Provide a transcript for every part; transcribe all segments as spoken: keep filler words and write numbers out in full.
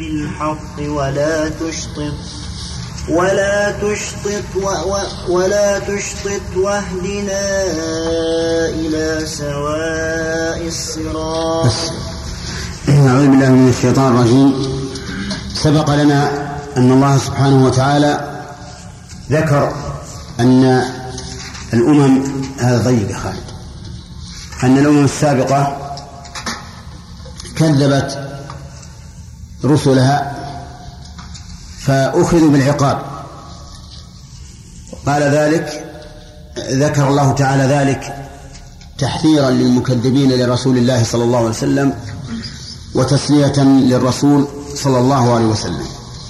بالحق ولا تشطط ولا تشطط و و ولا تشطط واهدنا إلى سواء الصراط. أعوذ بالله من الشيطان الرجيم. سبق لنا أن الله سبحانه وتعالى ذكر أن الأمم هذا ضيق خالد أن الأمم السابقة كذبت رسلها فأخذوا بالعقاب. قال ذلك ذكر الله تعالى ذلك تحذيرا للمكذبين لرسول الله صلى الله عليه وسلم وتسلية للرسول صلى الله عليه وسلم.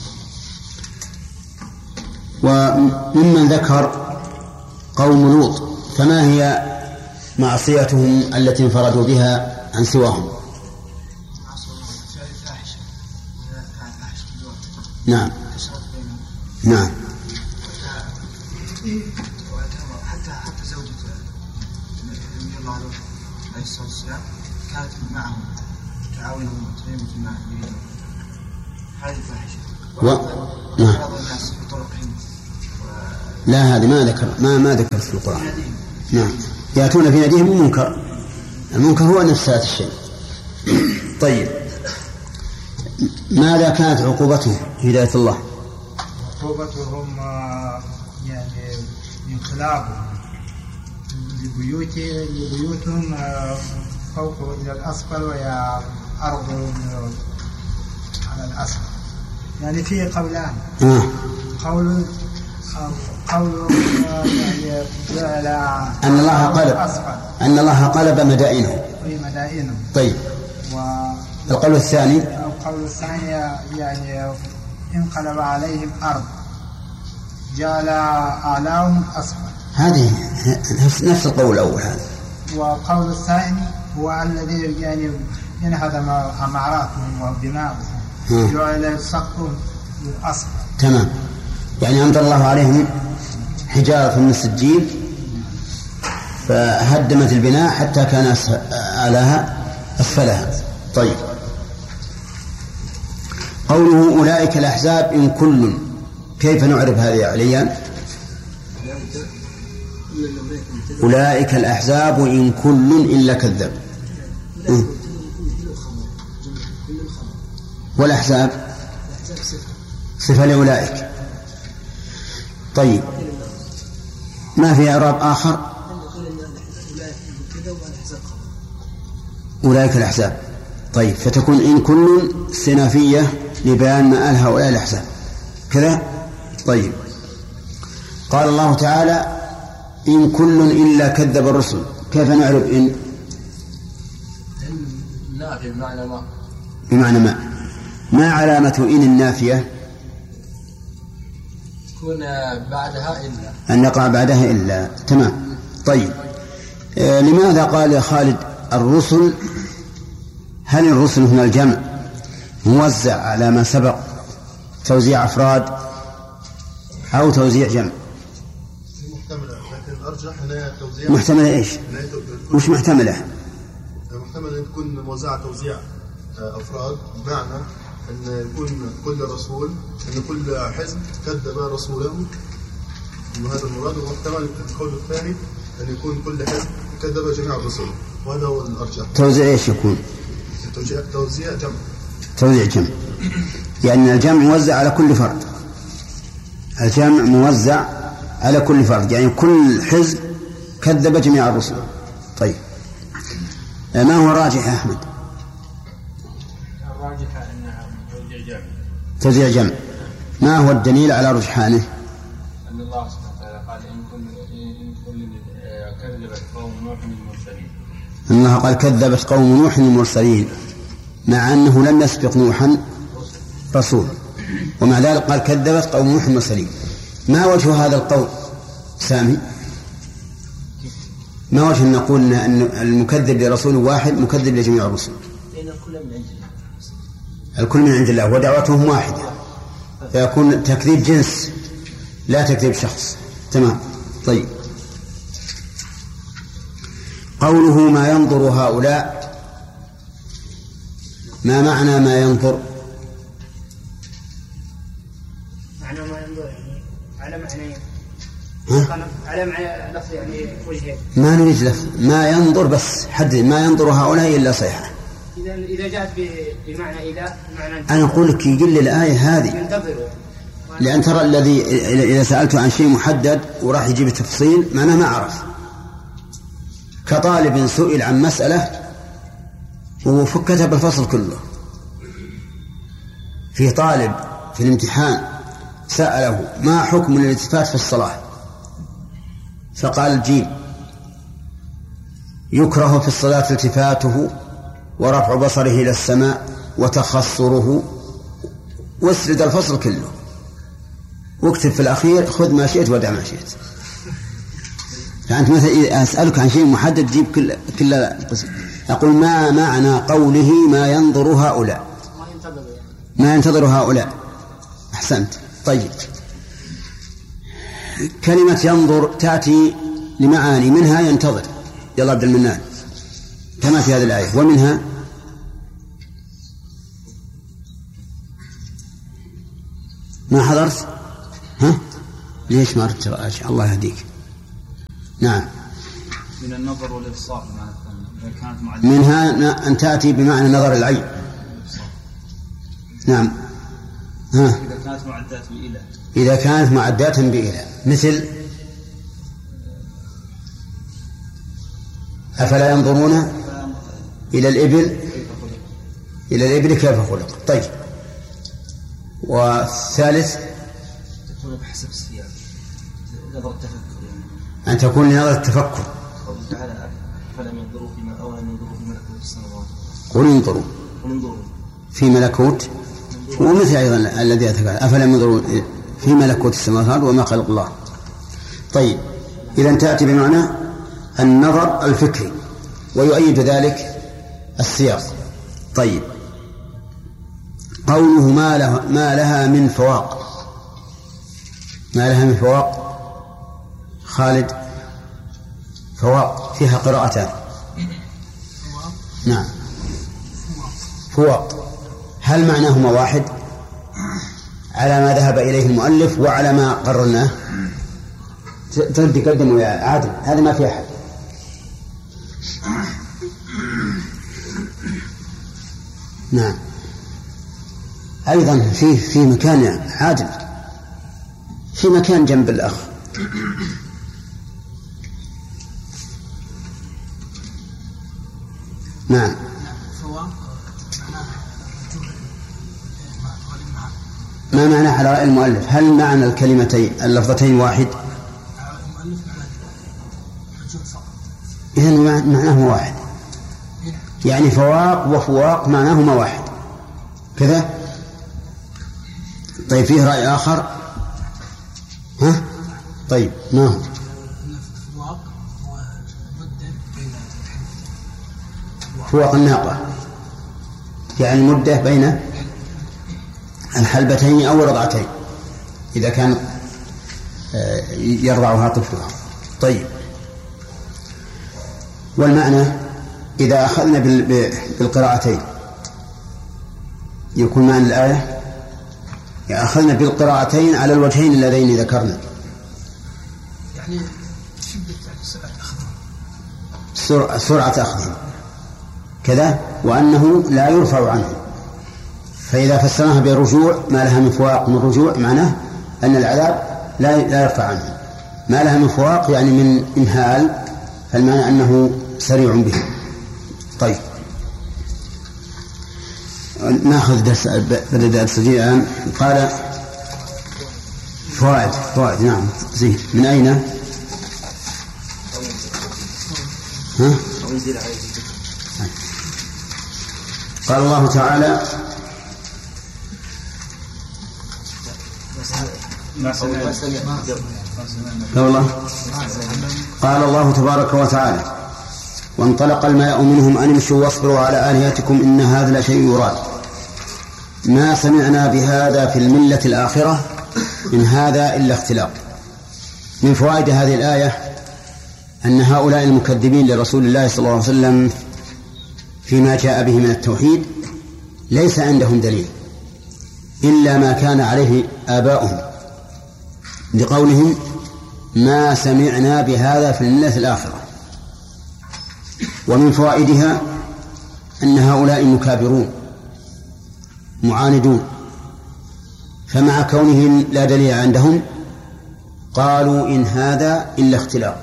وممن ذكر قوم لوط، فما هي معصيتهم التي انفردوا بها عن سواهم؟ نعم نعم حتى حتى زوجة النبي الله عليه الصلاة والسلام كانت معهم تعاونهم وتعينهم مع هذه فاحشة. و... نعم. الناس بطرقهم و... لا هذه ما ذكر ما ما ذكرت في القرآن. نعم يأتون في ناديهم المنكر. المنكر هو نفس هذا الشيء. طيب ماذا كانت عقوبته هداية الله؟ عقوبتهم يعني انقلابهم لبيوتهم فوق إلى الأسفل ويا أرض على الأسفل. يعني فيه قولان. آه. قول قول يعني جعل أن الله قلب أن الله قلب مدائنه في مدائنه. طيب والقول الثاني القول الثاني يعني انقلب عليهم أرض جعل أعلاهم أسفل. هذه نفس القول الأول هذا. وقول الثاني هو الذي يعني ينهض عماراتهم وبناؤهم جعل سقفهم للأسفل. تمام. يعني أمطر الله عليهم حجارة من السجيل فهدمت البناء حتى كان أعلاها أسفلها. طيب قوله أولئك الأحزاب إن كل، كيف نعرف هذه يا عليان؟ أولئك الأحزاب إن كل إلا كذب. والأحزاب صفة لأولئك. طيب ما في إعراب آخر؟ أولئك الأحزاب. طيب فتكون إن كل استئنافية لبيان مآل هؤلاء الأحزاب كذا. طيب قال الله تعالى إن كل إلا كذب الرسل، كيف نعرف إن؟ نافية بمعنى ما بمعنى ما ما علامة إن النافية؟ يكون بعدها إلا أن يقع بعدها إلا. تمام. طيب آه لماذا قال خالد الرسل؟ هل الرسل هنا الجمع موزع على ما سبق توزيع أفراد أو توزيع جمع؟ محتملة، لكن أرجح هنا توزيع. محتملة إيش؟ مش محتملة. محتملة أن تكون موزعة توزيع أفراد، بمعنى أن يكون كل رسول أن كل حزب كذب رسوله، وهذا المراد. ومحتمل القول الثاني أن يكون كل حزب كذب جميع الرسل، وهذا هو الأرجح. توزيع إيش يكون؟ توزيع توزيع جمع. توزيع جمع يعني الجمع موزع على كل فرد. الجمع موزع على كل فرد يعني كل حزب كذب جميع الرسل. طيب ما هو الراجح يا أحمد؟ الراجح أنها توزيع جمع. توزيع جمع. ما هو الدليل على رجحانه؟ أن الله سبحانه وتعالى قال إن كل كذبت قوم نوح المرسلين. الله قال كذبت قوم نوح المرسلين، مع أنه لم يسبق نوحا رسول، ومع ذلك قال كذبت قوم نوح المرسلين. ما وجه هذا القول سامي؟ ما وجه أن نقول أن المكذب لرسول واحد مكذب لجميع الرسل؟ لأن الكل من عند الله. الكل من عند الله ودعوتهم واحدة، فيكون تكذيب جنس لا تكذيب شخص. تمام. طيب قوله ما ينظر هؤلاء، ما معنى ما ينظر؟ معنى ما ينظر يعني على معنى على معنى لفظ يعني وجهين. ما نريد لفظ ما ينظر، بس حد ما ينظر هؤلاء إلا صيحة. إذا إذا جاءت بمعنى إذا معنى أنا أقول لك يقول لي الآية هذه ينتظر، لأن ترى الذي إذا سألته عن شيء محدد وراح يجيب تفصيل معناه ما عرف، كطالب سئل عن مسألة وفكتها بالفصل كله. في طالب في الامتحان سأله ما حكم الالتفات في الصلاة، فقال الجيم يكره في الصلاة التفاته ورفع بصره إلى السماء وتخصره، واسرد الفصل كله واكتب في الأخير خذ ما شئت ودع ما شئت. فأنت مثلا إذا أسألك عن شيء محدد جيب كل كل أقول ما معنى قوله ما ينظر هؤلاء، ما ينتظر هؤلاء. أحسنت. طيب كلمة ينظر تأتي لمعاني، منها ينتظر، يلا عبد المنان كما في هذه الآية، ومنها ما حضرت؟ ها؟ ليش ما أردت الله يهديك؟ نعم. من النظر والإبصار بمعنى كانت معدة. منها أن تأتي بمعنى نظر العين. نعم. ها. إذا كانت معدات بإله. إذا كانت معدات بإله، مثل أفلا ينظرون إلى الإبل إلى الإبل كيف خلق. طيب والثالث تكون بحسب السياق نظر التفكر، أن تكون لنظر التفكر. قوله تعالى فلم ينظروا فيما أو لم ينظروا في ملكوت السماوات. قل انظروا وننظروا في ملكوت، ومثل أيضا الذي أتكلم أفلم ينظروا في ملكوت السماوات وما خلق الله. طيب إذا تأتي بمعنى النظر الفكري، ويؤيد ذلك السياق. طيب قوله ما, له ما لها من فواق، ما لها من فواق. خالد فواق فيها قراءتان. نعم فواق، هل معناهما واحد على ما ذهب إليه المؤلف وعلى ما قررناه؟ ترد تقدموا يا عادل، هذا ما في أحد. نعم أيضا في في مكان عادل، في مكان جنب الأخ. نعم ما معنى على رأي المؤلف؟ هل معنى الكلمتين اللفظتين واحد؟ إذن معناهما واحد، يعني فواق وفواق معناهما واحد كذا. طيب فيه رأي آخر؟ ها؟ طيب ما هو؟ فواق الناقة يعني المدة بين الحلبتين أو الرضعتين إذا كان يرضعها طفلها. طيب والمعنى إذا أخذنا بالقراءتين يكون معنى الآية أخذنا بالقراءتين على الوجهين اللذين ذكرنا، يعني شدة سرعة سرعة أخذهم كذا، وأنه لا يرفع عنه. فإذا فسرناها بالرجوع ما لها من فواق من رجوع معناه أن العذاب لا لا يرفع عنه. ما لها من فواق يعني من إمهال، فالمعنى أنه سريع به. طيب ناخذ درس بدأ درس الآن. قال فوائد فوائد نعم زين. من أين؟ ها؟ قال الله تعالى قال الله تبارك وتعالى وانطلق الملأ منهم أن امشوا واصبروا على آلهتكم إن هذا لشيء يراد ما سمعنا بهذا في الملة الآخرة إن هذا إلا اختلاق. من فوائد هذه الآية أن هؤلاء المكذبين لرسول الله صلى الله عليه وسلم فيما جاء به من التوحيد ليس عندهم دليل إلا ما كان عليه آباؤهم لقولهم ما سمعنا بهذا في الملة الآخرة. ومن فوائدها أن هؤلاء مكابرون معاندون، فمع كونهم لا دليل عندهم قالوا إن هذا إلا اختلاق.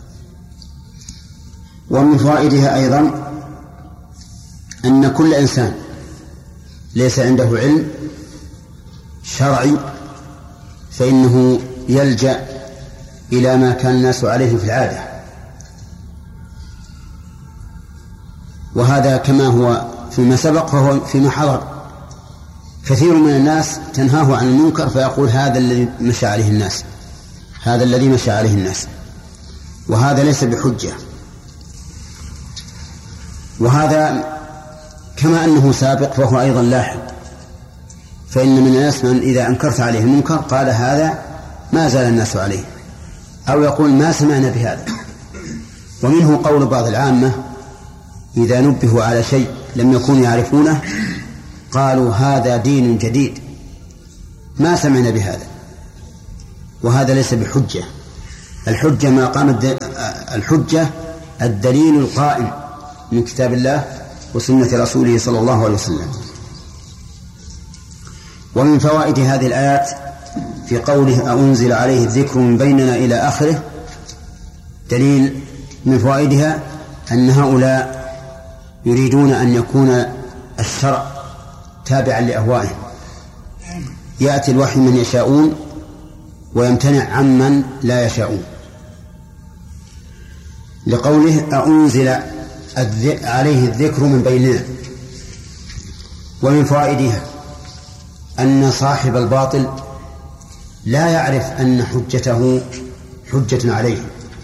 ومن فوائدها أيضا أن كل إنسان ليس عنده علم شرعي فإنه يلجأ إلى ما كان الناس عليه في العادة، وهذا كما هو فيما سبق فهو فيما حضر. كثير من الناس تنهاه عن المنكر فيقول هذا الذي مشى عليه الناس، هذا الذي مشى عليه الناس، وهذا ليس بحجة. وهذا كما أنه سابق فهو أيضا لاحق، فإن من الناس من إذا أنكرت عليه المنكر قال هذا ما زال الناس عليه، أو يقول ما سمعنا بهذا. ومنه قول بعض العامة إذا نبهوا على شيء لم يكونوا يعرفونه قالوا هذا دين جديد ما سمعنا بهذا، وهذا ليس بحجة. الحجة ما قام الحجة الدليل القائم من كتاب الله وسنة رسوله صلى الله عليه وسلم. ومن فوائد هذه الآيات في قوله أنزل عليه الذكر من بيننا إلى آخره دليل من فوائدها أن هؤلاء يريدون أن يكون الشرع تابعا لأهوائهم، يأتي الوحي من يشاءون ويمتنع عمن لا يشاءون، لقوله أنزل عليه الذكر من بيننا. ومن فوائدها أن صاحب الباطل لا يعرف أن حجته حجة عليه،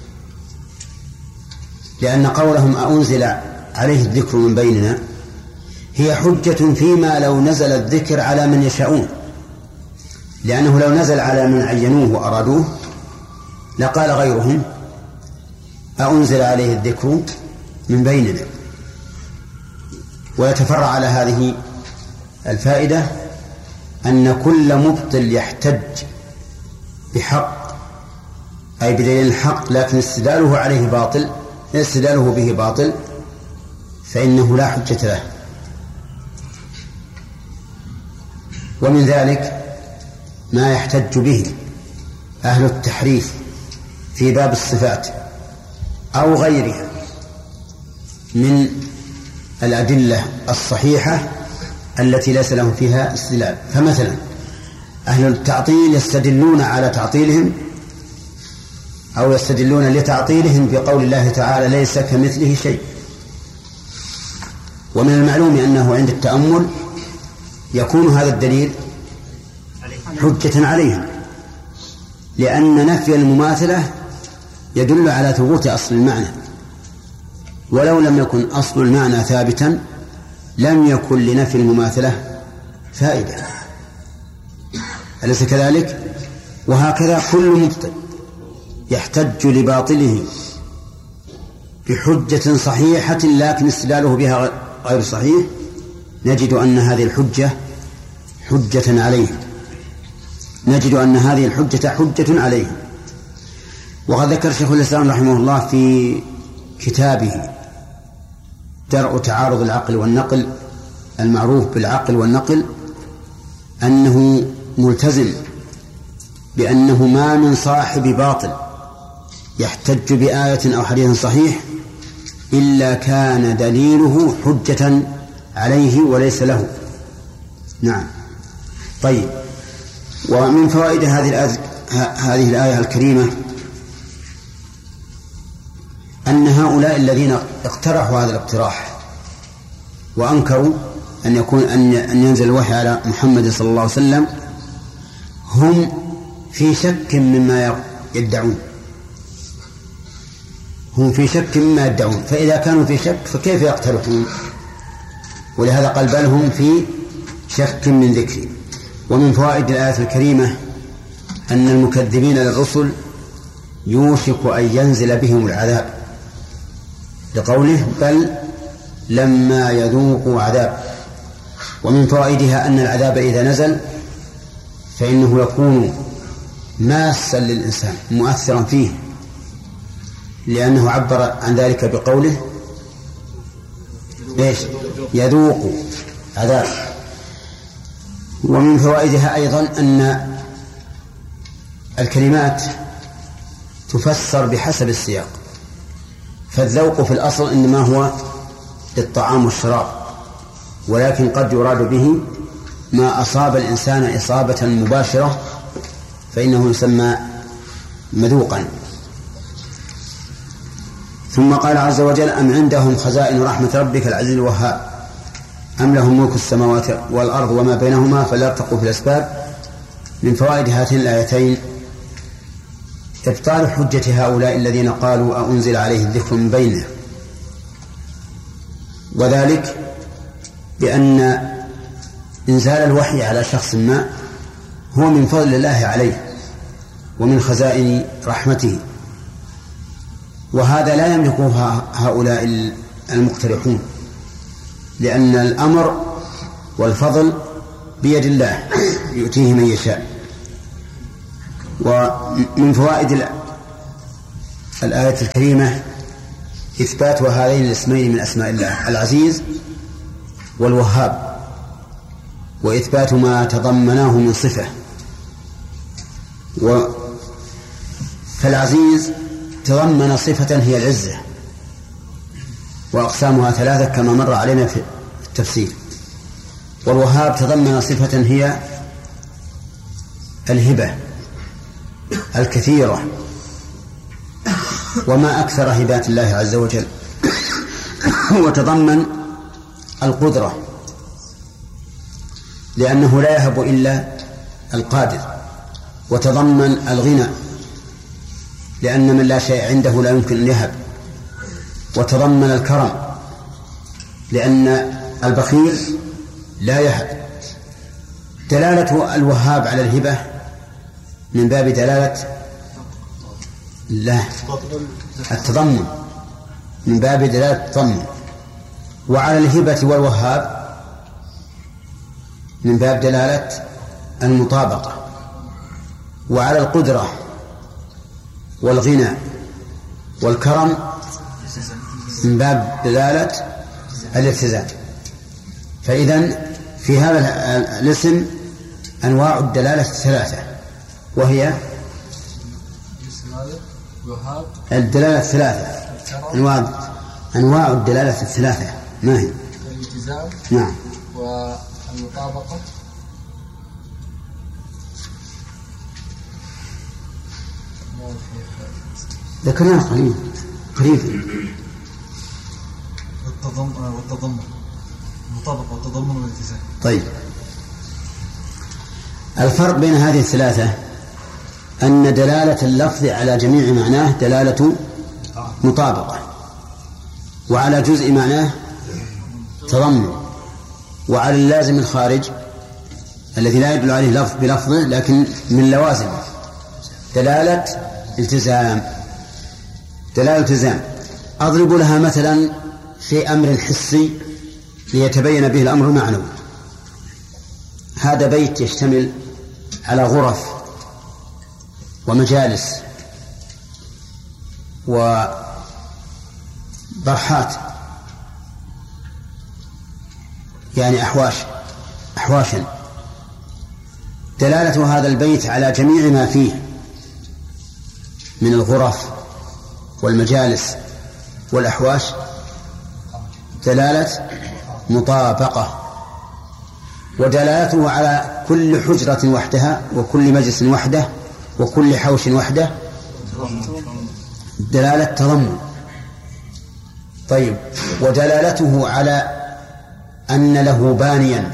لأن قولهم أنزل عليه الذكر من بيننا هي حجة فيما لو نزل الذكر على من يشاءون، لأنه لو نزل على من عينوه وأرادوه لقال غيرهم أنزل عليه الذكر من بيننا. ويتفرع على هذه الفائدة أن كل مبطل يحتج بحق أي بدليل الحق لكن استدلاله عليه باطل استدلاله به باطل فإنه لا حجة له. ومن ذلك ما يحتج به أهل التحريف في باب الصفات أو غيرها من الأدلة الصحيحة التي ليس لهم فيها استدلال. فمثلا أهل التعطيل يستدلون على تعطيلهم أو يستدلون لتعطيلهم بقول الله تعالى ليس كمثله شيء، ومن المعلوم أنه عند التأمل يكون هذا الدليل حجة عليهم، لأن نفي المماثلة يدل على ثبوت أصل المعنى، ولو لم يكن أصل المعنى ثابتا لم يكن لنفي المماثلة فائدة، أليس كذلك؟ وهكذا كل مبطل يحتج لباطله بحجة صحيحة لكن استدلاله بها غير صحيح نجد أن هذه الحجة حجة عليه نجد أن هذه الحجة حجة عليه. وقد ذكر شيخ الإسلام رحمه الله في كتابه درء تعارض العقل والنقل المعروف بالعقل والنقل أنه ملتزم بأنه ما من صاحب باطل يحتج بآية أو حديث صحيح إلا كان دليله حجة عليه وليس له. نعم. طيب، ومن فوائد هذه الآية هذه الآية الكريمة أن هؤلاء الذين اقترحوا هذا الاقتراح وأنكروا أن يكون أن ينزل الوحي على محمد صلى الله عليه وسلم هم في شك مما يدعون هم في شك مما يدعون فإذا كانوا في شك فكيف يقترحون؟ ولهذا قال بل هم في شك من ذكري. ومن فوائد الآية الكريمة أن المكذبين للرسل يوشك أن ينزل بهم العذاب لقوله بل لما يذوقوا عذاب. ومن فوائدها أن العذاب إذا نزل فإنه يكون ماسا للإنسان مؤثرا فيه، لأنه عبر عن ذلك بقوله إيش؟ يذوق عذاب. ومن فوائدها أيضا أن الكلمات تفسر بحسب السياق، فالذوق في الأصل إنما هو للطعام والشراب، ولكن قد يراد به ما أصاب الإنسان إصابة مباشرة فإنه يسمى مذوقا. ثم قال عز وجل: أم عندهم خزائن رحمة ربك العزيز الوهاب أم لهم ملك السماوات والأرض وما بينهما فليرتقوا في الأسباب. من فوائد هاتين الآيتين إبطال حجة هؤلاء الذين قالوا أأنزل عليه الذكر من بينه، وذلك بأن إنزال الوحي على شخص ما هو من فضل الله عليه ومن خزائن رحمته، وهذا لا يملكه هؤلاء المقترحون، لأن الأمر والفضل بيد الله يؤتيه من يشاء. ومن فوائد الآية الكريمة إثبات هذين الاسمين من أسماء الله العزيز والوهاب، وإثبات ما تضمناه من صفة. فالعزيز تضمن صفة هي العزة، وأقسامها ثلاثة كما مر علينا في التفسير. والوهاب تضمن صفة هي الهبة الكثيرة، وما أكثر هبات الله عز وجل. وتضمن القدرة، لأنه لا يهب إلا القادر. وتضمن الغنى، لأن من لا شيء عنده لا يمكن أن يهب. وتضمن الكرم، لأن البخيل لا يهب. دلالة الوهاب على الهبة من باب دلالة لا التضمن، من باب دلالة التضمن. وعلى الهبة والوهاب من باب دلالة المطابقة. وعلى القدرة والغنى والكرم من باب دلالة الالتزام. فإذن في هذا الاسم أنواع الدلالة الثلاثة، وهي الدلالة الثلاثة، أنواع أنواع الدلالة الثلاثة. ما هي؟ الالتزام، نعم، والمطابقة، ذكرنا قليل قريب. والتضمن، المطابقة والتضمن والالتزام. طيب، الفرق بين هذه الثلاثة أن دلالة اللفظ على جميع معناه دلالة مطابقة، وعلى جزء معناه تضمن، وعلى اللازم الخارج الذي لا يدل عليه لفظ بلفظه لكن من لوازمه دلالة التزام. دلالة التزام أضرب لها مثلا في أمر حسي ليتبين به الأمر المعنوي. هذا بيت يشتمل على غرف ومجالس وبرحات، يعني أحواش أحواشا. دلالة هذا البيت على جميع ما فيه من الغرف والمجالس والأحواش دلالة مطابقة. ودلالته على كل حجرة وحدها وكل مجلس وحده وكل حوش وحده دلالة تضمن. طيب، ودلالته على أن له بانيا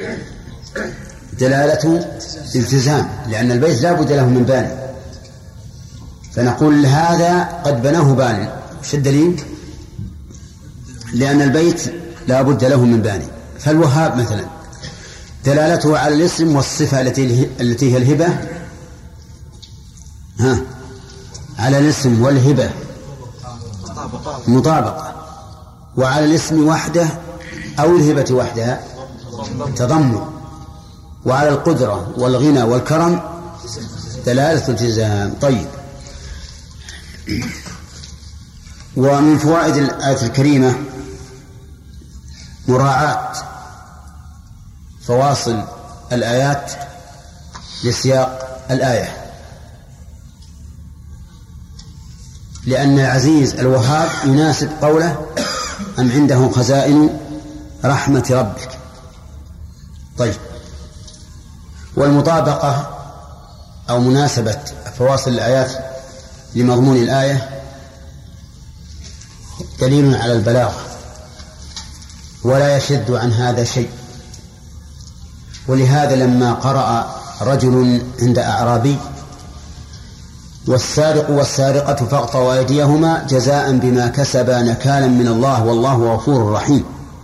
دلالة التزام، لأن البيت لا بد له من باني، فنقول هذا قد بناه باني. وش الدليل؟ لأن البيت لا بد له من باني. فالوهاب مثلا دلالته على الاسم والصفة التي التي هي الهبة، ها على الاسم والهبة مطابقة، وعلى الاسم وحده أو الهبة وحدها تضمن، وعلى القدرة والغنى والكرم دلالة التزام. طيب، ومن فوائد الآية الكريمة مراعاة فواصل الآيات لسياق الآية، لأن العزيز الوهاب يناسب قوله أم عنده خزائن رحمة ربك. طيب، والمطابقة أو مناسبة فواصل الآيات لمضمون الآية دليل على البلاغة، ولا يشد عن هذا شيء. ولهذا لما قرأ رجل عند أعرابي والسارق والسارقة فاقطعوا أيديهما جزاء بما كسبا نكالا من الله والله غفور رحيم،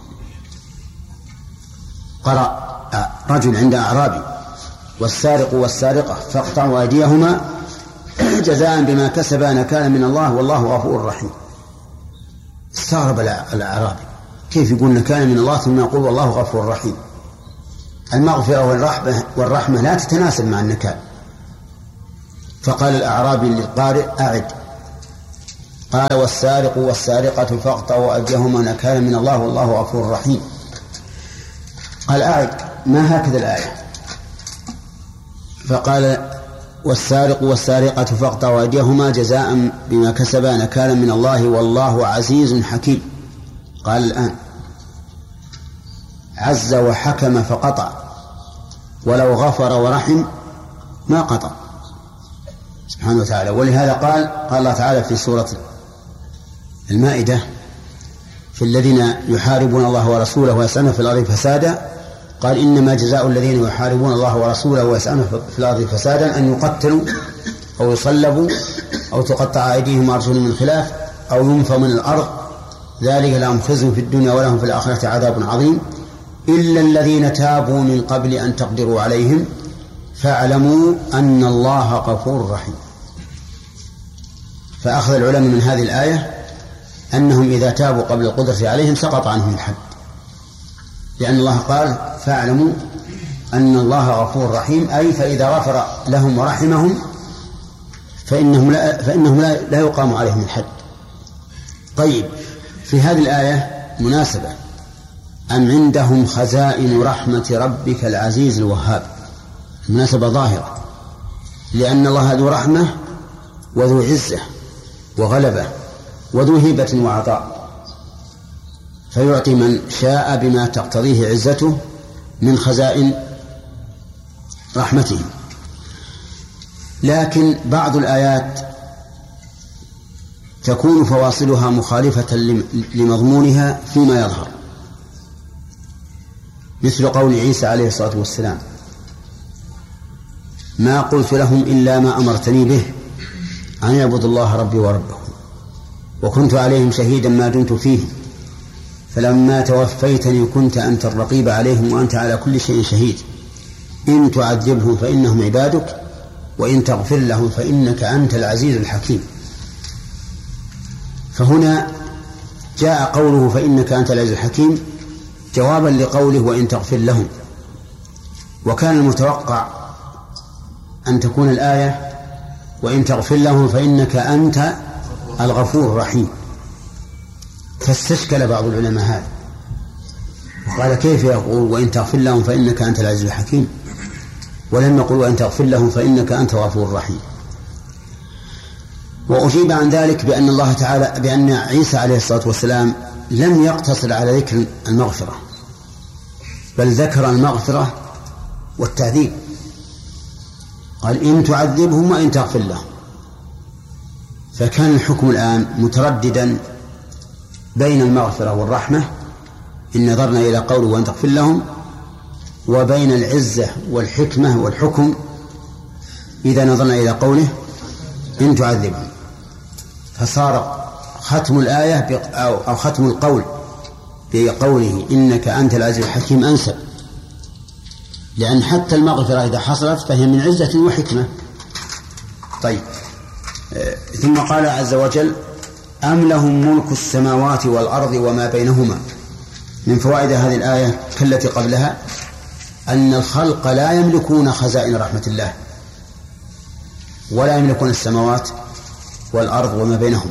قرأ رجل عند أعرابي والسارق والسارقة فاقطعوا أيديهما جزاء بما كسبا نكالا من الله والله غفور رحيم. استغرب الأعرابي، كيف يقول نكالا من الله ثم يقول والله غفور رحيم؟ المغفرة والرحمة, والرحمة لا تتناسب مع النكال. فقال الأعرابي للقارئ أعد، قال والسارق والسارقة فاقطعوا أيديهما نكالا من الله والله غفور رحيم. قال أعد، ما هكذا الآية؟ فقال والسارق والسارقة فاقطعوا أيديهما جزاء بما كسبا نكالا من الله والله عزيز حكيم. قال الآن عز وحكم فقطع، ولو غفر ورحم ما قطع سبحانه وتعالى. ولهذا قال قال الله تعالى في سورة المائدة في الذين يحاربون الله ورسوله ويسعون في الأرض فسادا، قال إنما جزاء الذين يحاربون الله ورسوله ويسعون في الأرض فسادا أن يقتلوا أو يصلبوا أو تقطع أيديهم وأرجلهم من خلاف أو ينفوا من الأرض، ذلك لهم خزي في الدنيا ولهم في الآخرة عذاب عظيم، إلا الذين تابوا من قبل أن تقدروا عليهم فاعلموا أن الله غفور رحيم. فأخذ العلماء من هذه الآية أنهم إذا تابوا قبل القدرة عليهم سقط عنهم الحد، لأن الله قال فاعلموا أن الله غفور رحيم، أي فإذا غفر لهم ورحمهم فإنهم لا, فإنهم لا, لا يقام عليهم الحد. طيب، في هذه الآية مناسبة أم عندهم خزائن رحمة ربك العزيز الوهاب، مناسبة ظاهرة، لأن الله ذو رحمة وذو عزة وغلبة وذو هبة وعطاء، فيعطي من شاء بما تقتضيه عزته من خزائن رحمته. لكن بعض الآيات تكون فواصلها مخالفة لمضمونها فيما يظهر، مثل قول عيسى عليه الصلاة والسلام ما قلت لهم إلا ما أمرتني به أن يعبدوا الله ربي وربكم وكنت عليهم شهيدا ما دمت فيهم فلما توفيتني كنت أنت الرقيب عليهم وأنت على كل شيء شهيد إن تعذبهم فإنهم عبادك وإن تغفر لهم فإنك أنت العزيز الحكيم. فهنا جاء قوله فإنك أنت العزيز الحكيم جوابا لقوله وإن تغفر لهم، وكان المتوقع أن تكون الآية وإن تغفر لهم فإنك أنت الغفور الرحيم، فاستشكل بعض العلماء هذا وقال كيف يقول وإن تغفر لهم فإنك أنت العزيز الحكيم ولم يقول وإن تغفر لهم فإنك أنت الغفور الرحيم. وأجيب عن ذلك بأن الله تعالى بأن عيسى عليه الصلاة والسلام لم يقتصر على ذكر المغفرة بل ذكر المغفرة والتعذيب، قال إن تعذبهم وإن تغفر لهم، فكان الحكم الآن مترددا بين المغفرة والرحمة إن نظرنا إلى قوله وإن تغفر لهم، وبين العزة والحكمة والحكم إذا نظرنا إلى قوله إن تعذبهم، فصار ختم الآية أو ختم القول بقوله إنك أنت العزيز الحكيم أنسب، لأن حتى المغفرة إذا حصلت فهي من عزة وحكمة. طيب، ثم قال عز وجل أم لهم ملك السماوات والأرض وما بينهما. من فوائد هذه الآية كالتي قبلها أن الخلق لا يملكون خزائن رحمة الله، ولا يملكون السماوات والأرض وما بينهما،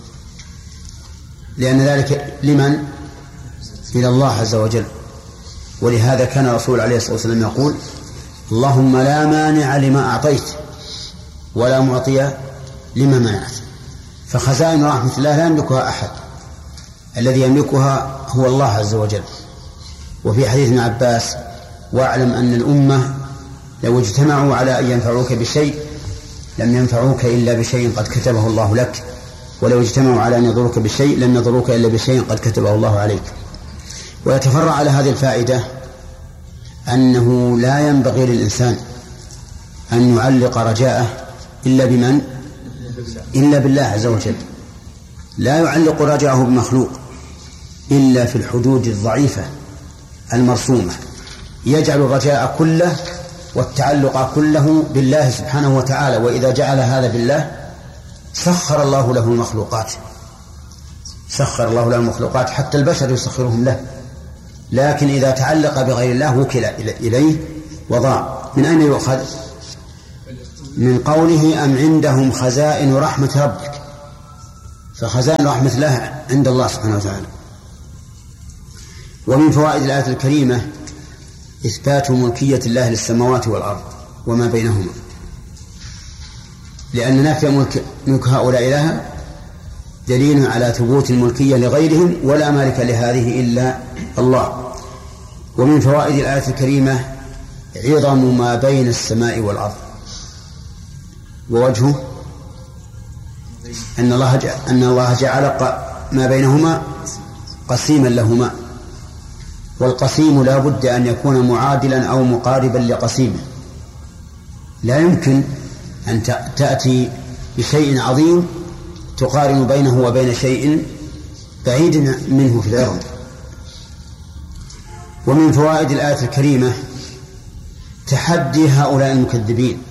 لأن ذلك لمن؟ إلى الله عز وجل. ولهذا كان الرسول عليه الصلاة والسلام يقول: اللهم لا مانع لما أعطيت ولا معطي لما منعت. فخزائن رحمة الله لا يملكها أحد، الذي يملكها هو الله عز وجل. وفي حديث ابن عباس: واعلم أن الأمة لو اجتمعوا على أن ينفعوك بشيء لم ينفعوك إلا بشيء قد كتبه الله لك، ولو اجتمعوا على أن يضروك بشيء لم يضروك إلا بشيء قد كتبه الله عليك. ويتفرع على هذه الفائدة أنه لا ينبغي للإنسان أن يعلق رجاءه إلا بمن؟ إلا بالله عز وجل. لا يعلق رجاءه بمخلوق إلا في الحدود الضعيفة المرسومة، يجعل الرجاء كله والتعلق كله بالله سبحانه وتعالى. وإذا جعل هذا بالله سخر الله له المخلوقات، سخر الله له المخلوقات حتى البشر يسخرهم له. لكن إذا تعلق بغير الله وكل إليه وضاع. من أين يؤخذ؟ من قوله: أم عندهم خزائن رحمة ربك. فخزائن رحمة الله عند الله سبحانه وتعالى. ومن فوائد الآية الكريمة إثبات ملكية الله للسماوات والأرض وما بينهما، لأن نفي ملك, ملك هؤلاء لها دليل على ثبوت الملكية لغيرهم، ولا مالك لهذه إلا الله. ومن فوائد الآية الكريمة عظم ما بين السماء والأرض، ووجهه أن الله جعل, أن الله جعل ما بينهما قسيما لهما، والقسيم لا بد أن يكون معادلا أو مقاربا لقسيمه. لا يمكن أن تأتي بشيء عظيم تقارن بينه وبين شيء بعيد منه في العظم. ومن فوائد الآية الكريمة تحدي هؤلاء المكذبين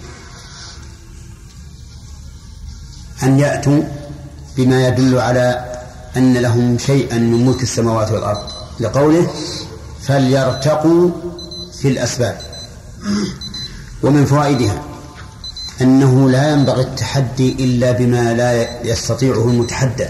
أن يأتوا بما يدل على أن لهم شيئا من ملك السماوات والأرض، لقوله: فليرتقوا في الأسباب. ومن فوائدها أنه لا ينبغي التحدي إلا بما لا يستطيعه المتحدى.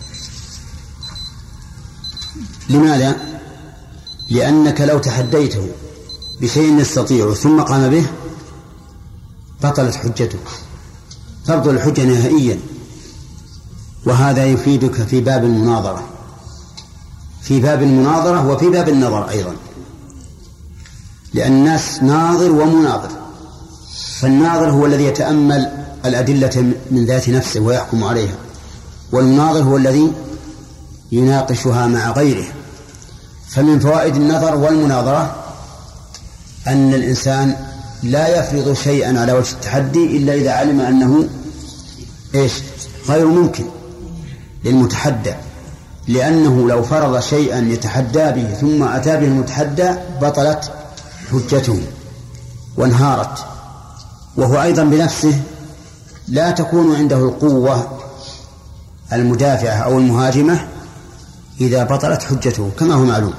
لماذا؟ لأنك لو تحديته بشيء يستطيعه ثم قام به بطلت حجتك، تبطل الحجة نهائيا. وهذا يفيدك في باب المناظرة، في باب المناظرة وفي باب النظر أيضا، لأن الناس ناظر ومناظر. فالناظر هو الذي يتأمل الأدلة من ذات نفسه ويحكم عليها، والمناظر هو الذي يناقشها مع غيره. فمن فوائد النظر والمناظرة أن الإنسان لا يفرض شيئا على وجه التحدي إلا إذا علم أنه إيش؟ غير ممكن للمتحدى، لأنه لو فرض شيئا يتحدى به ثم أتى به المتحدى بطلت حجته وانهارت. وهو أيضا بنفسه لا تكون عنده القوة المدافعة أو المهاجمة إذا بطلت حجته كما هو معلوم،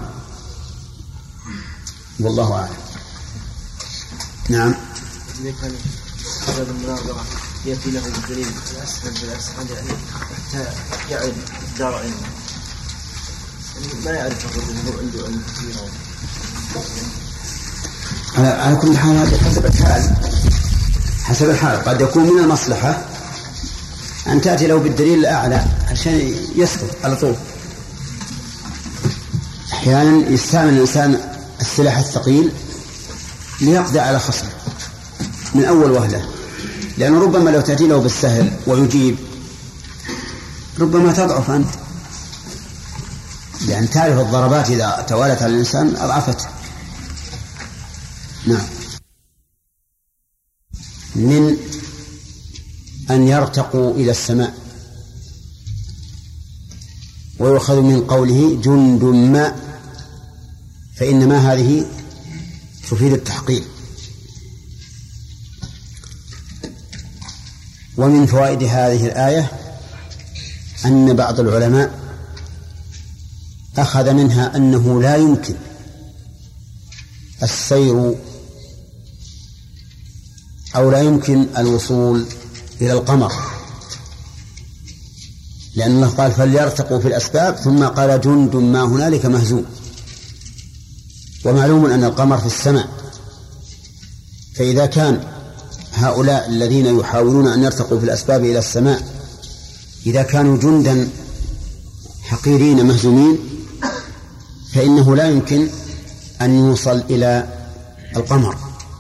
والله أعلم. نعم. إذا كان هذا المناظرة يأتي له بالدليل أسهل بالأسهل يعني حتى يعرف دار علمه، ما يعرف الرجل عنده علم كثير. على على كل حال هذا حسب الحال، حسب الحال. قد يكون من المصلحة أن تأتي له بالدليل الأعلى عشان يسقط على طول. أحيانا يستعمل الإنسان السلاح الثقيل ليقضي على خصمه من أول وهلة، لأنه ربما لو تأتي له بالسهل ويجيب ربما تضعف أنت، لأن تعرف الضربات إذا توالت على الإنسان أضعفته. نعم. من أن يرتقوا إلى السماء، ويؤخذ من قوله جند ما، فإن ما هذه تفيد التحقيق. ومن فوائد هذه الآية أن بعض العلماء أخذ منها أنه لا يمكن السير أو لا يمكن الوصول إلى القمر، لأن الله قال فليرتقوا في الأسباب، ثم قال جند ما هنالك مهزوم. ومعلوم أن القمر في السماء، فإذا كان هؤلاء الذين يحاولون أن يرتقوا في الأسباب إلى السماء إذا كانوا جندا حقيرين مهزومين، فإنه لا يمكن أن يوصل إلى القمر.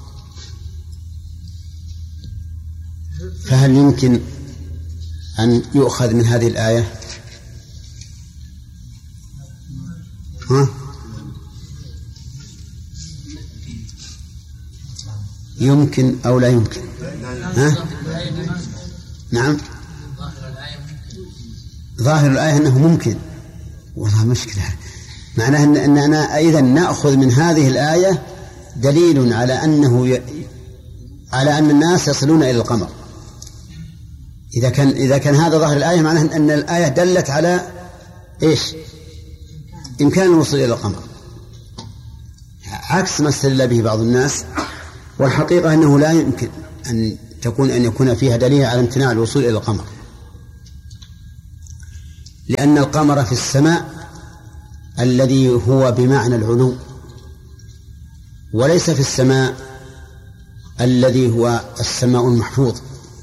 فهل يمكن أن يؤخذ من هذه الآية؟ ها؟ يمكن أو لا يمكن؟ ها؟ نعم، ظاهر الآية أنه ممكن. والله مشكلة، معناه أن أننا أيضا نأخذ من هذه الآية دليل على أنه ي... على أن الناس يصلون إلى القمر. إذا كان إذا كان هذا ظاهر الآية معناه أن الآية دلت على إيش؟ إمكان الوصول إلى القمر، عكس ما استدل به بعض الناس. والحقيقة أنه لا يمكن أن تكون أن يكون فيها دليل على امتناع الوصول إلى القمر، لأن القمر في السماء الذي هو بمعنى العلو، وليس في السماء الذي هو السماء المحفوظ،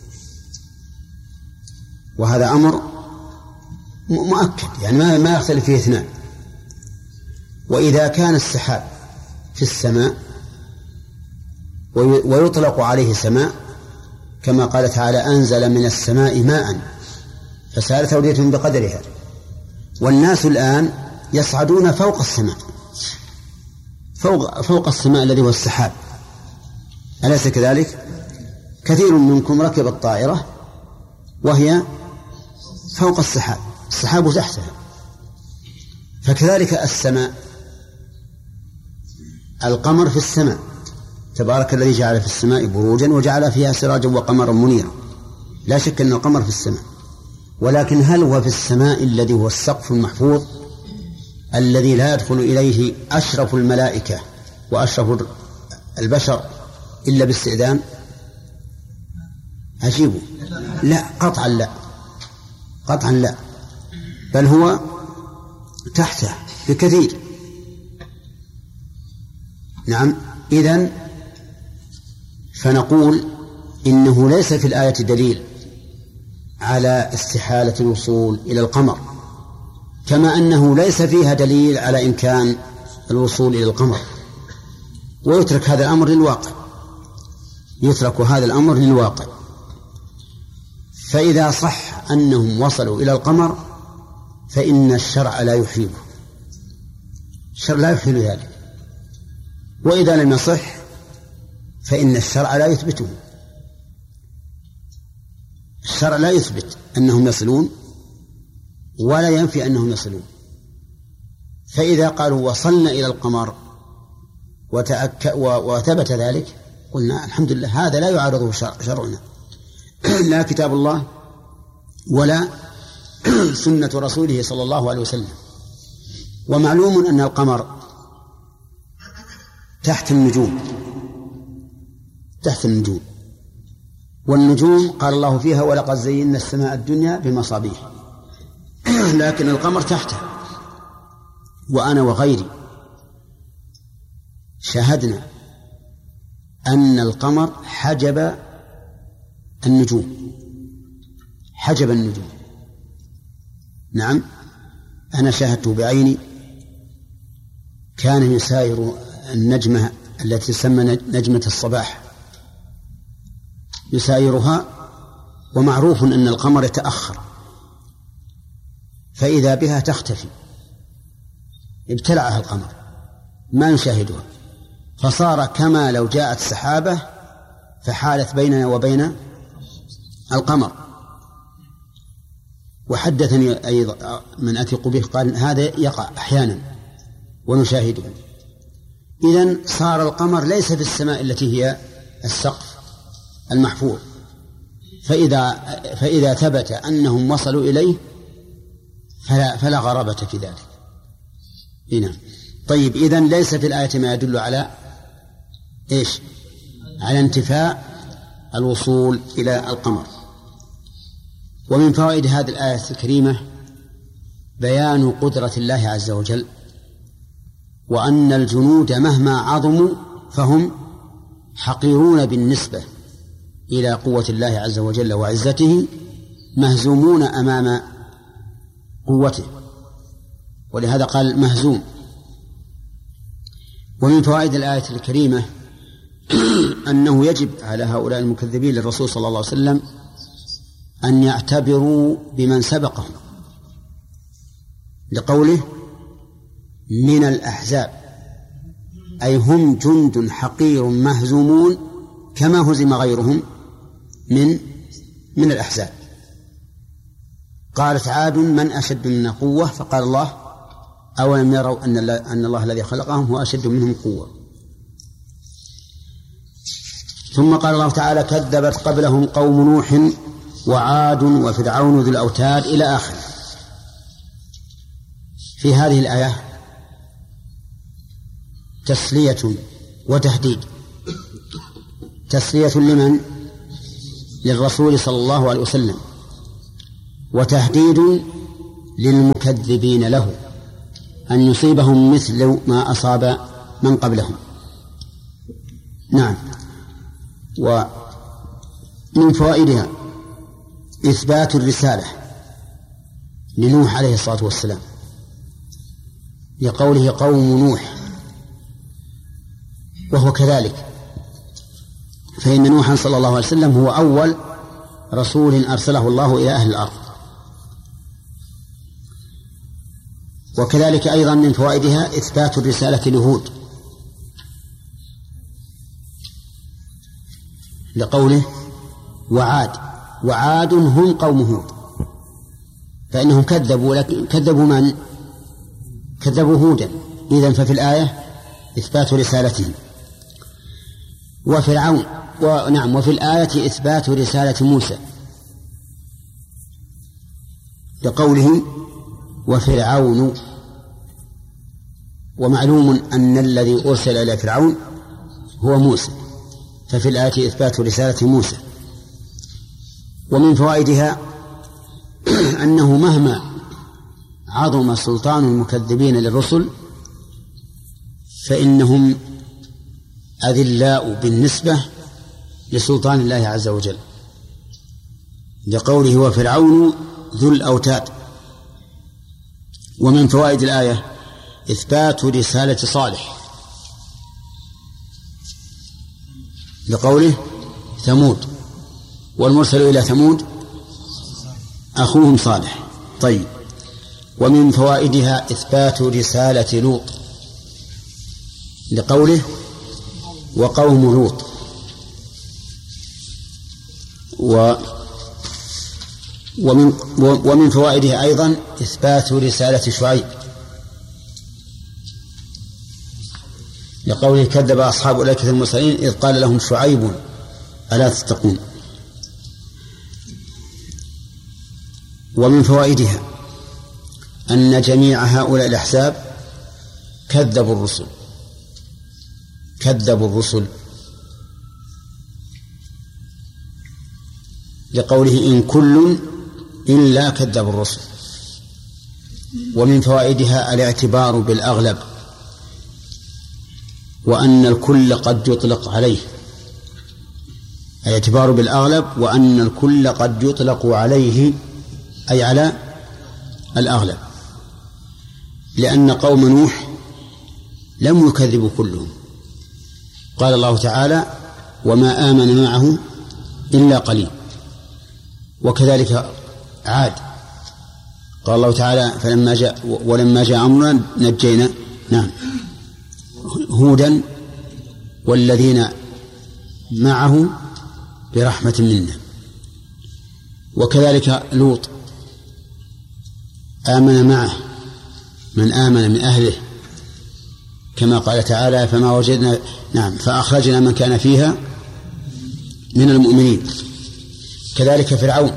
وهذا أمر مؤكد يعني ما ما يختلف فيه اثنان. وإذا كان السحاب في السماء ويطلق عليه سماء، كما قال تعالى أنزل من السماء ماء فسالت أودية بقدرها، والناس الآن يصعدون فوق السماء، فوق, فوق السماء الذي هو السحاب، أليس كذلك؟ كثير منكم ركب الطائرة وهي فوق السحاب، السحاب تحتها. فكذلك السماء، القمر في السماء، تبارك الذي جعل في السماء بروجا وجعل فيها سراجا وقمرا منيرا. لا شك أن القمر في السماء، ولكن هل هو في السماء الذي هو السقف المحفوظ الذي لا يدخل إليه أشرف الملائكة وأشرف البشر إلا باستئذان؟ عجيب، لا، قطعا لا، قطعا لا، بل هو تحته بكثير. نعم، إذن فنقول إنه ليس في الآية دليل على استحالة الوصول إلى القمر، كما أنه ليس فيها دليل على إمكان الوصول إلى القمر. ويترك هذا الأمر للواقع، يترك هذا الأمر للواقع. فإذا صح أنهم وصلوا إلى القمر فإن الشرع لا يحيله، الشرع لا يحيل ذلك. وإذا لم يصح فإن الشرع لا يثبته، الشرع لا يثبت أنهم يصلون ولا ينفي أنهم يصلون. فإذا قالوا وصلنا إلى القمر وتأك... وثبت ذلك قلنا الحمد لله، هذا لا يعارضه شرعنا، لا كتاب الله ولا سنة رسوله صلى الله عليه وسلم. ومعلوم أن القمر تحت النجوم، تحت النجوم، والنجوم قال الله فيها ولقد زينا السماء الدنيا بمصابيح، لكن القمر تحته. وأنا وغيري شاهدنا أن القمر حجب النجوم، حجب النجوم. نعم، أنا شاهدته بعيني، كان يساير النجمة التي تسمى نجمة الصباح، يسايرها، ومعروف أن القمر يتأخر، فإذا بها تختفي، ابتلعها القمر ما نشاهدها، فصار كما لو جاءت سحابة فحالت بيننا وبين القمر. وحدثني أيضا من أثق به قال هذا يقع أحيانا ونشاهده. إذن صار القمر ليس في السماء التي هي السقف المحفوظ، فإذا, فإذا ثبت أنهم وصلوا إليه فلا, فلا غرابة في ذلك. هنا طيب، إذن ليس في الآية ما يدل على إيش؟ على انتفاء الوصول إلى القمر. ومن فوائد هذه الآية الكريمة بيان قدرة الله عز وجل، وأن الجنود مهما عظموا فهم حقيرون بالنسبة إلى قوة الله عز وجل وعزته، مهزومون أمام قوته، ولهذا قال مهزوم. ومن فوائد الآية الكريمة أنه يجب على هؤلاء المكذبين للرسول صلى الله عليه وسلم أن يعتبروا بمن سبقهم، لقوله من الأحزاب، أي هم جند حقير مهزومون كما هزم غيرهم من من الأحزاب. قالت عاد من أشد منا قوة، فقال الله أولم يروا أن الله, أن الله الذي خلقهم هو أشد منهم قوة. ثم قال الله تعالى كذبت قبلهم قوم نوح وعاد وفرعون ذو الأوتاد إلى آخر. في هذه الآية تسلية وتهديد. تسلية لمن؟ للرسول صلى الله عليه وسلم، وتهديد للمكذبين له أن يصيبهم مثل ما أصاب من قبلهم. نعم. ومن فوائدها إثبات الرسالة لنوح عليه الصلاة والسلام، لقوله قوم نوح، وهو كذلك، فإن نوحا صلى الله عليه وسلم هو أول رسول أرسله الله إلى أهل الأرض. وكذلك أيضا من فوائدها إثبات الرسالة لهود، لقوله وعاد، وعاد هم قوم هود، فإنهم كذبوا، لكن كذبوا من؟ كذبوا هودا. إذن ففي الآية إثبات رسالتهم. وفرعون، ونعم، وفي الآية إثبات رسالة موسى، لقوله وفرعون. ومعلوم أن الذي أرسل إلى فرعون هو موسى، ففي الآية إثبات رسالة موسى. ومن فوائدها أنه مهما عظم سلطان المكذبين للرسل فإنهم أذلاء بالنسبة لسلطان الله عز وجل، لقوله وفرعون ذو الأوتاد. ومن فوائد الآية إثبات رسالة صالح، لقوله ثمود، والمرسل إلى ثمود أخوهم صالح. طيب. ومن فوائدها إثبات رسالة لوط، لقوله وقوم لوط. و ومن, ومن فوائدها أيضا إثبات رسالة شعيب، لقوله كذب أصحاب الأيكة المرسلين إذ قال لهم شعيب ألا تتقون. ومن فوائدها أن جميع هؤلاء الأحزاب كذبوا الرسل، كذبوا الرسل لقوله إن كل إلا كذب الرسل. ومن فوائدها الاعتبار بالأغلب، وأن الكل قد يطلق عليه، الاعتبار بالأغلب، وأن الكل قد يطلق عليه أي على الأغلب، لأن قوم نوح لم يكذبوا كلهم. قال الله تعالى وما آمن معه إلا قليل. وكذلك عاد، قال الله تعالى فلما جاء ولما جاء أمرنا نجينا نعم هودا والذين معه برحمة منا. وكذلك لوط آمن معه من آمن من أهله، كما قال تعالى فما وجدنا نعم فأخرجنا من كان فيها من المؤمنين. كذلك فرعون.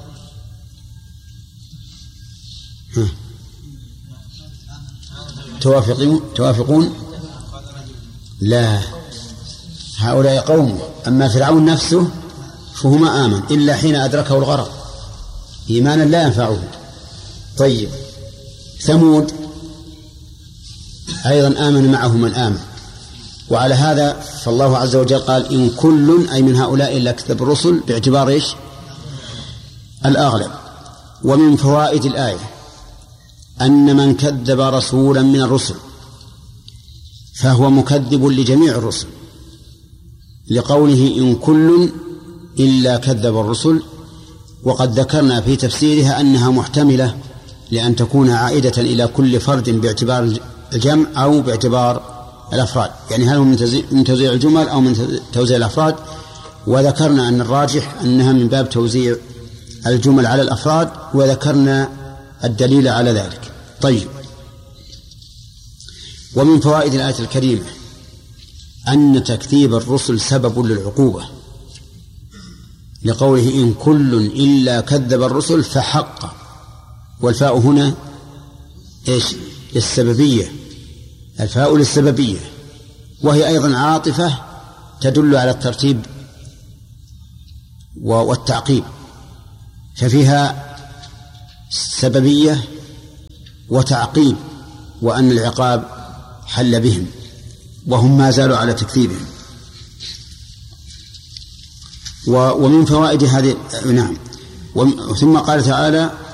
توافقون توافقون لا، هؤلاء قوم. أما فرعون نفسه فهو ما آمن إلا حين أدركه الغرق، إيمانا لا ينفعه. طيب ثمود أيضا آمن معه من آمن، وعلى هذا فالله عز وجل قال إن كل أي من هؤلاء إلا كذب الرسل باعتبار إيش؟ الأغلب. ومن فوائد الآية أن من كذب رسولا من الرسل فهو مكذب لجميع الرسل، لقوله إن كل إلا كذب الرسل، وقد ذكرنا في تفسيرها أنها محتملة لأن تكون عائدة إلى كل فرد باعتبار الجمع أو باعتبار الأفراد، يعني هل هو من توزيع الجمل أو من توزيع الأفراد. وذكرنا أن الراجح أنها من باب توزيع الجمل على الأفراد، وذكرنا الدليل على ذلك. طيب ومن فوائد الآية الكريمة أن تكذيب الرسل سبب للعقوبة، لقوله إن كل إلا كذب الرسل فحق، والفاء هنا إيش؟ للسببية، الفاء للسببية، وهي أيضا عاطفة تدل على الترتيب والتعقيب، ففيها سببية وتعقيب، وأن العقاب حل بهم وهم ما زالوا على تكذيبهم. ومن فوائد هذه نعم ثم قال تعالى